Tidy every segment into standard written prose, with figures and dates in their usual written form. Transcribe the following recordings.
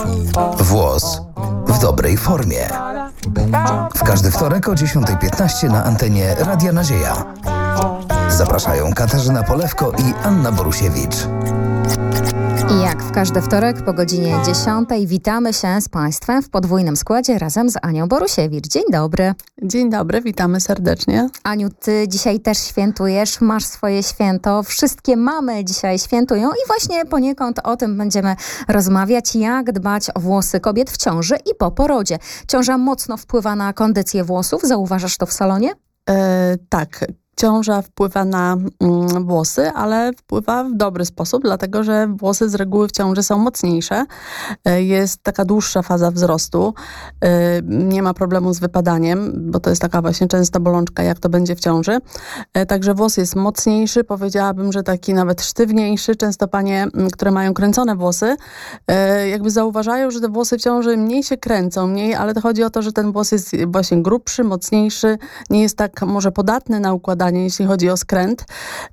Włos w dobrej formie. W każdy wtorek o 10:15 na antenie Radia Nadzieja. Zapraszają Katarzyna Polewko i Anna Borusiewicz. I jak w każdy wtorek po godzinie 10:00 witamy się z Państwem w podwójnym składzie razem z Anią Borusiewicz. Dzień dobry. Dzień dobry, witamy serdecznie. Aniu, ty dzisiaj też świętujesz, masz swoje święto. Wszystkie mamy dzisiaj świętują i właśnie poniekąd o tym będziemy rozmawiać, jak dbać o włosy kobiet w ciąży i po porodzie. Ciąża mocno wpływa na kondycję włosów, zauważasz to w salonie? Tak. Ciąża wpływa na włosy, ale wpływa w dobry sposób, dlatego że włosy z reguły w ciąży są mocniejsze. Jest taka dłuższa faza wzrostu. Nie ma problemu z wypadaniem, bo to jest taka właśnie częsta bolączka, jak to będzie w ciąży. Także włos jest mocniejszy, powiedziałabym, że taki nawet sztywniejszy. Często panie, które mają kręcone włosy, jakby zauważają, że te włosy w ciąży mniej się kręcą, ale to chodzi o to, że ten włos jest właśnie grubszy, mocniejszy, nie jest tak może podatny na układanie, jeśli chodzi o skręt.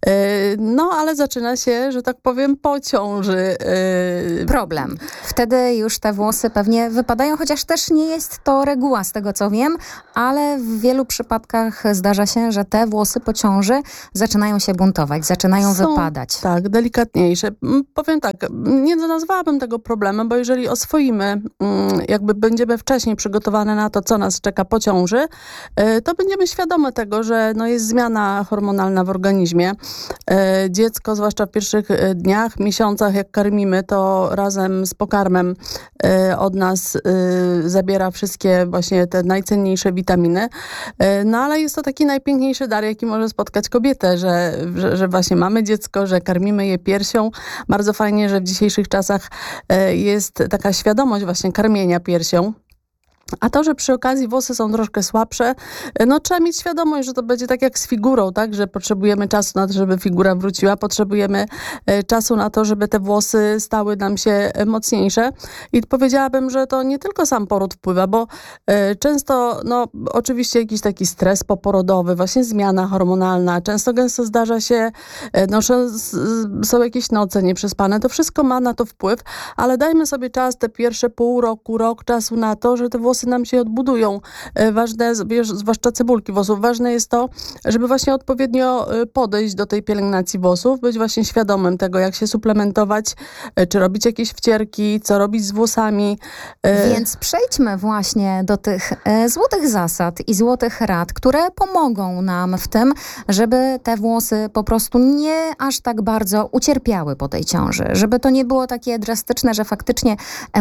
No, ale zaczyna się, że tak powiem, po ciąży. Problem. Wtedy już te włosy pewnie wypadają, chociaż też nie jest to reguła, z tego co wiem, ale w wielu przypadkach zdarza się, że te włosy po ciąży zaczynają się buntować, zaczynają wypadać. Tak, delikatniejsze. Powiem tak, nie nazwałabym tego problemem, bo jeżeli oswoimy, jakby będziemy wcześniej przygotowane na to, co nas czeka po ciąży, to będziemy świadome tego, że jest zmiana hormonalna w organizmie. Dziecko, zwłaszcza w pierwszych dniach, miesiącach, jak karmimy, to razem z pokarmem od nas zabiera wszystkie właśnie te najcenniejsze witaminy. No ale jest to taki najpiękniejszy dar, jaki może spotkać kobietę, że właśnie mamy dziecko, że karmimy je piersią. Bardzo fajnie, że w dzisiejszych czasach jest taka świadomość właśnie karmienia piersią. A to, że przy okazji włosy są troszkę słabsze, trzeba mieć świadomość, że to będzie tak jak z figurą, tak? Że potrzebujemy czasu na to, żeby figura wróciła, potrzebujemy czasu na to, żeby te włosy stały nam się mocniejsze. I powiedziałabym, że to nie tylko sam poród wpływa, bo często, oczywiście jakiś taki stres poporodowy, właśnie zmiana hormonalna, często gęsto zdarza się, są jakieś noce nieprzespane, to wszystko ma na to wpływ, ale dajmy sobie czas, te pierwsze pół roku, rok czasu na to, że te włosy nam się odbudują. Ważne, zwłaszcza cebulki włosów, ważne jest to, żeby właśnie odpowiednio podejść do tej pielęgnacji włosów, być właśnie świadomym tego, jak się suplementować, czy robić jakieś wcierki, co robić z włosami. Więc przejdźmy właśnie do tych złotych zasad i złotych rad, które pomogą nam w tym, żeby te włosy po prostu nie aż tak bardzo ucierpiały po tej ciąży. Żeby to nie było takie drastyczne, że faktycznie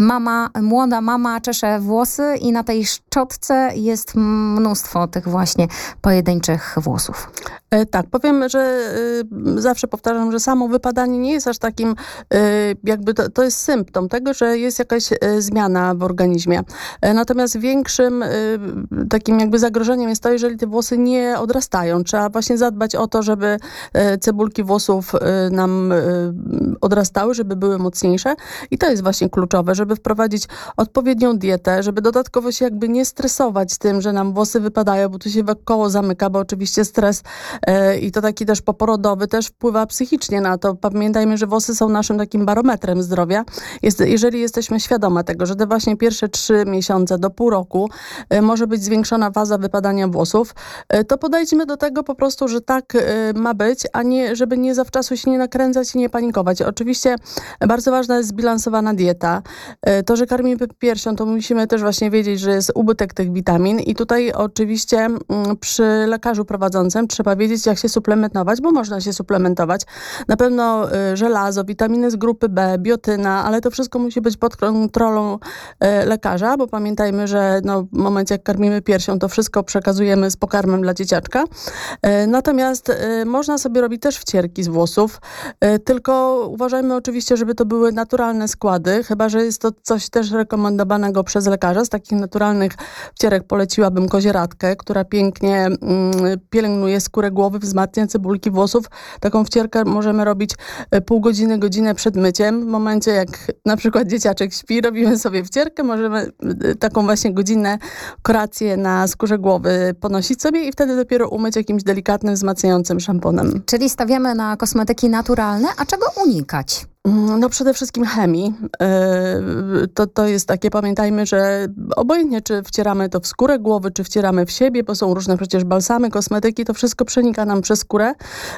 młoda mama czesze włosy i na tej szczotce jest mnóstwo tych właśnie pojedynczych włosów. Tak, powiem, że zawsze powtarzam, że samo wypadanie nie jest aż takim, jakby to jest symptom tego, że jest jakaś zmiana w organizmie. Natomiast większym takim jakby zagrożeniem jest to, jeżeli te włosy nie odrastają. Trzeba właśnie zadbać o to, żeby cebulki włosów nam odrastały, żeby były mocniejsze. I to jest właśnie kluczowe, żeby wprowadzić odpowiednią dietę, żeby dodatkowo się jakby nie stresować tym, że nam włosy wypadają, bo tu się koło zamyka, bo oczywiście stres i to taki też poporodowy też wpływa psychicznie na to. Pamiętajmy, że włosy są naszym takim barometrem zdrowia. Jeżeli jesteśmy świadome tego, że te właśnie pierwsze 3 miesiące do pół roku może być zwiększona faza wypadania włosów, to podejdźmy do tego po prostu, że tak ma być, a nie, żeby nie zawczasu się nie nakręcać i nie panikować. Oczywiście bardzo ważna jest zbilansowana dieta. To, że karmimy piersią, to musimy też właśnie wiedzieć, że jest ubytek tych witamin i tutaj oczywiście przy lekarzu prowadzącym trzeba wiedzieć, jak się suplementować, bo można się suplementować. Na pewno żelazo, witaminy z grupy B, biotyna, ale to wszystko musi być pod kontrolą lekarza, bo pamiętajmy, że w momencie jak karmimy piersią, to wszystko przekazujemy z pokarmem dla dzieciaczka. Natomiast można sobie robić też wcierki z włosów, tylko uważajmy oczywiście, żeby to były naturalne składy, chyba że jest to coś też rekomendowanego przez lekarza. Z takich naturalnych wcierek poleciłabym kozieradkę, która pięknie pielęgnuje skórę głowy, wzmacnia cebulki włosów. Taką wcierkę możemy robić pół godziny, godzinę przed myciem. W momencie jak na przykład dzieciaczek śpi, robimy sobie wcierkę, możemy taką właśnie godzinę korację na skórze głowy ponosić sobie i wtedy dopiero umyć jakimś delikatnym, wzmacniającym szamponem. Czyli stawiamy na kosmetyki naturalne, a czego unikać? No przede wszystkim chemii. To jest takie, pamiętajmy, że obojętnie czy wcieramy to w skórę głowy, czy wcieramy w siebie, bo są różne przecież balsamy, kosmetyki, to wszystko przenika nam przez skórę.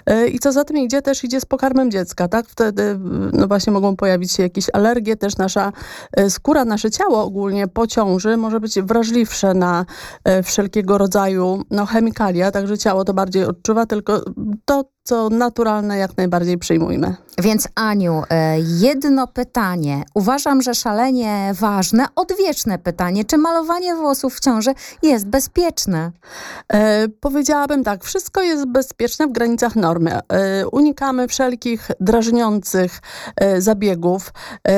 I co za tym idzie, też idzie z pokarmem dziecka, tak? Wtedy no właśnie mogą pojawić się jakieś alergie, też nasza skóra, nasze ciało ogólnie po ciąży może być wrażliwsze na wszelkiego rodzaju chemikalia, także ciało to bardziej odczuwa, tylko to, co naturalne, jak najbardziej przyjmujmy. Więc Aniu, jedno pytanie. Uważam, że szalenie ważne, odwieczne pytanie. Czy malowanie włosów w ciąży jest bezpieczne? Powiedziałabym tak, wszystko jest bezpieczne w granicach normy. Unikamy wszelkich drażniących zabiegów.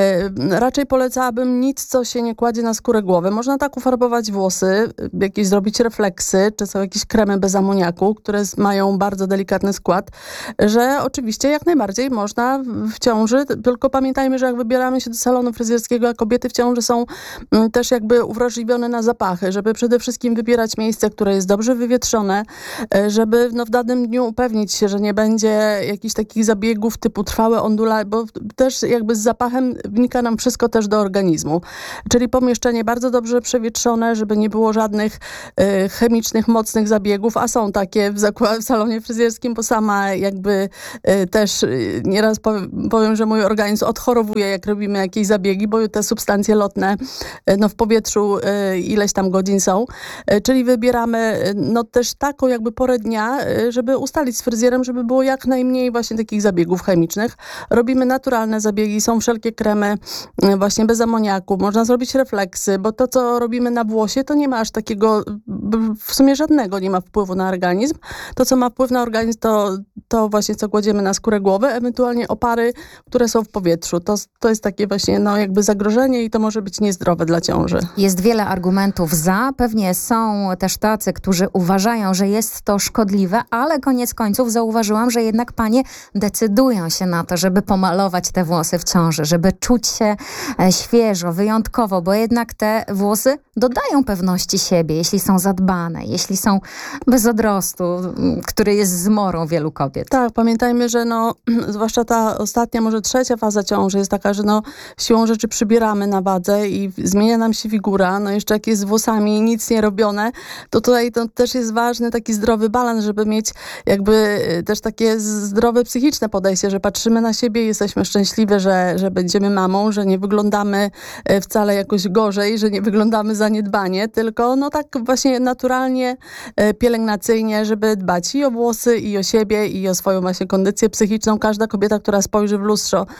Raczej polecałabym nic, co się nie kładzie na skórę głowy. Można tak ufarbować włosy, jakieś zrobić refleksy, czy są jakieś kremy bez amoniaku, które mają bardzo delikatny skład, że oczywiście jak najbardziej można w ciąży, tylko pamiętajmy, że jak wybieramy się do salonu fryzjerskiego, a kobiety w ciąży są też jakby uwrażliwione na zapachy, żeby przede wszystkim wybierać miejsce, które jest dobrze wywietrzone, żeby w danym dniu upewnić się, że nie będzie jakichś takich zabiegów typu trwałe ondulacje, bo też jakby z zapachem wnika nam wszystko też do organizmu. Czyli pomieszczenie bardzo dobrze przewietrzone, żeby nie było żadnych chemicznych, mocnych zabiegów, a są takie w salonie fryzjerskim, bo sama jakby też nieraz powiem, że mój organizm odchorowuje, jak robimy jakieś zabiegi, bo te substancje lotne w powietrzu ileś tam godzin są. Czyli wybieramy też taką jakby porę dnia, żeby ustalić z fryzjerem, żeby było jak najmniej właśnie takich zabiegów chemicznych. Robimy naturalne zabiegi, są wszelkie kremy właśnie bez amoniaku, można zrobić refleksy, bo to, co robimy na włosie, to nie ma aż takiego, w sumie żadnego nie ma wpływu na organizm. To, co ma wpływ na organizm, to właśnie, co kładziemy na skórę głowy, ewentualnie opary, które są w powietrzu. To jest takie właśnie jakby zagrożenie i to może być niezdrowe dla ciąży. Jest wiele argumentów za. Pewnie są też tacy, którzy uważają, że jest to szkodliwe, ale koniec końców zauważyłam, że jednak panie decydują się na to, żeby pomalować te włosy w ciąży, żeby czuć się świeżo, wyjątkowo, bo jednak te włosy dodają pewności siebie, jeśli są zadbane, jeśli są bez odrostu, który jest zmorą wielu kobiet. Tak, pamiętajmy, że zwłaszcza ta ostatnia, może trzecia faza ciąży jest taka, że siłą rzeczy przybieramy na wadze i zmienia nam się figura. Jeszcze jak jest z włosami nic nie robione, to tutaj to też jest ważny taki zdrowy balans, żeby mieć jakby też takie zdrowe psychiczne podejście, że patrzymy na siebie i jesteśmy szczęśliwe, że będziemy mamą, że nie wyglądamy wcale jakoś gorzej, że nie wyglądamy zaniedbanie, tylko tak właśnie naturalnie, pielęgnacyjnie, żeby dbać i o włosy, i o siebie, i o swoją właśnie kondycję psychiczną. Każda kobieta, która spojrzy w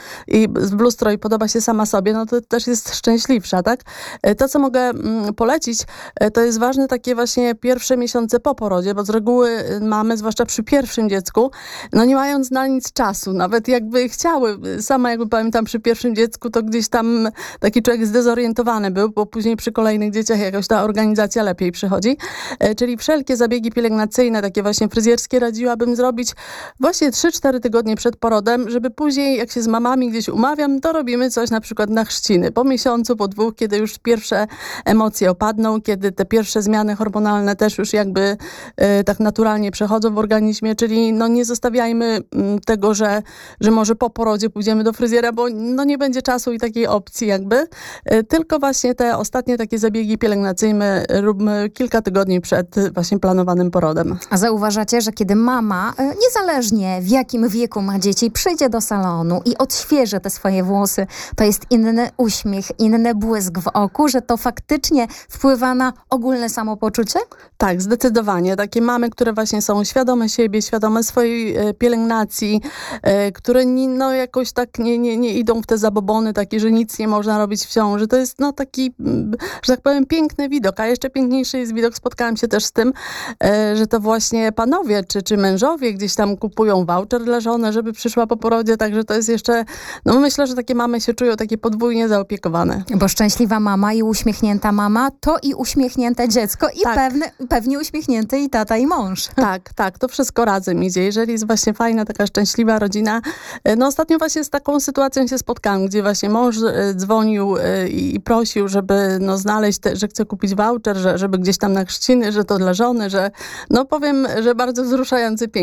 lustro i podoba się sama sobie, to też jest szczęśliwsza, tak? To, co mogę polecić, to jest ważne takie właśnie pierwsze miesiące po porodzie, bo z reguły mamy, zwłaszcza przy pierwszym dziecku, nie mając na nic czasu, nawet jakby chciały. Sama jakby pamiętam przy pierwszym dziecku, to gdzieś tam taki człowiek zdezorientowany był, bo później przy kolejnych dzieciach jakoś ta organizacja lepiej przychodzi. Czyli wszelkie zabiegi pielęgnacyjne, takie właśnie fryzjerskie radziłabym zrobić właśnie 3-4 tygodnie przed porodem, żeby później, jak się z mamami gdzieś umawiam, to robimy coś na przykład na chrzciny. Po miesiącu, po 2, kiedy już pierwsze emocje opadną, kiedy te pierwsze zmiany hormonalne też już jakby tak naturalnie przechodzą w organizmie, czyli nie zostawiajmy tego, że może po porodzie pójdziemy do fryzjera, bo nie będzie czasu i takiej opcji jakby. Tylko właśnie te ostatnie takie zabiegi pielęgnacyjne róbmy kilka tygodni przed właśnie planowanym porodem. A zauważacie, że kiedy mama, niezależnie w jakim wieku ma dzieci, przyjdzie do salonu i odświeży te swoje włosy, to jest inny uśmiech, inny błysk w oku, że to faktycznie wpływa na ogólne samopoczucie? Tak, zdecydowanie. Takie mamy, które właśnie są świadome siebie, świadome swojej pielęgnacji, które jakoś tak nie idą w te zabobony takie, że nic nie można robić w ciąży. To jest taki, że tak powiem, piękny widok, a jeszcze piękniejszy jest widok, spotkałam się też z tym, że to właśnie panowie czy mężowie gdzieś tam kupują voucher dla żony, żeby przyszła po porodzie, także to jest jeszcze, myślę, że takie mamy się czują takie podwójnie zaopiekowane. Bo szczęśliwa mama i uśmiechnięta mama, to i uśmiechnięte dziecko i tak. pewnie uśmiechnięty i tata i mąż. Tak, to wszystko razem idzie. Jeżeli jest właśnie fajna, taka szczęśliwa rodzina. Ostatnio właśnie z taką sytuacją się spotkałam, gdzie właśnie mąż dzwonił i prosił, żeby znaleźć, że chce kupić voucher, żeby gdzieś tam na chrzciny, że to dla żony, że powiem, że bardzo wzruszający, piękny gest.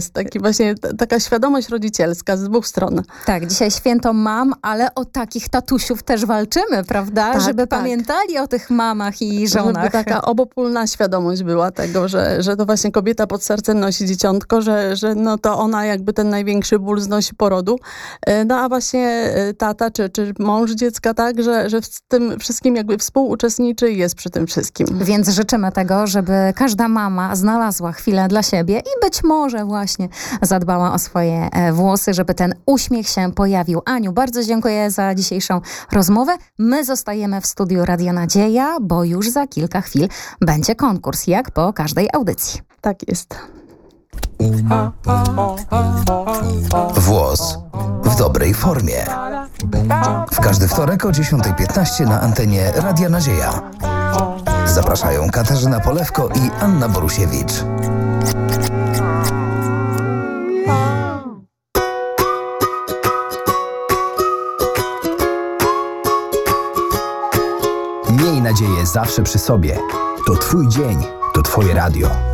jest. Taki właśnie taka świadomość rodzicielska z dwóch stron. Tak, dzisiaj święto mam, ale o takich tatusiów też walczymy, prawda? Tak, żeby tak. pamiętali o tych mamach i żonach. Żeby taka obopólna świadomość była tego, że to właśnie kobieta pod sercem nosi dzieciątko, że no to ona jakby ten największy ból znosi porodu. No a właśnie tata czy mąż dziecka tak, że w tym wszystkim jakby współuczestniczy i jest przy tym wszystkim. Więc życzymy tego, żeby każda mama znalazła chwilę dla siebie i być może właśnie zadbała o swoje włosy, żeby ten uśmiech się pojawił. Aniu, bardzo dziękuję za dzisiejszą rozmowę. My zostajemy w studiu Radia Nadzieja, bo już za kilka chwil będzie konkurs, jak po każdej audycji. Tak jest. Włos w dobrej formie. W każdy wtorek o 10:15 na antenie Radia Nadzieja. Zapraszają Katarzyna Polewko i Anna Borusiewicz. Miej nadzieję zawsze przy sobie. To Twój dzień, to Twoje radio.